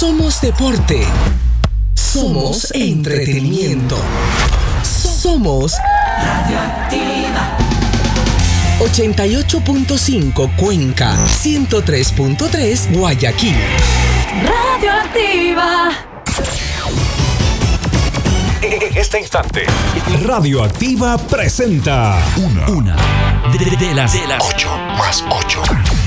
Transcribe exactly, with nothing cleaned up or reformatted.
Somos deporte. Somos entretenimiento. Somos Radioactiva. ochenta y ocho punto cinco Cuenca, ciento tres punto tres Guayaquil. Radioactiva. En este instante, Radioactiva presenta Una, una de, de las, de las ocho más ocho.